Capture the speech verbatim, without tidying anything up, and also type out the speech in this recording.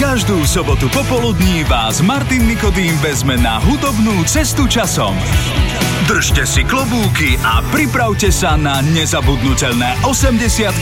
Každú sobotu popoludní vás Martin Nikodým vezme na hudobnú cestu časom. Držte si klobúky a pripravte sa na nezabudnutelné osemdesiatky